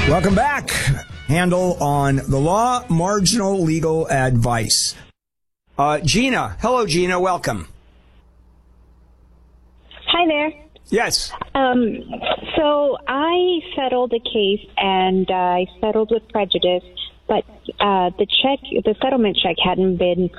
Welcome back. Handle on the law, marginal legal advice. Gina. Hello, Gina. Welcome. Hi there. Yes. So I settled a case and I settled with prejudice, but the settlement check hadn't been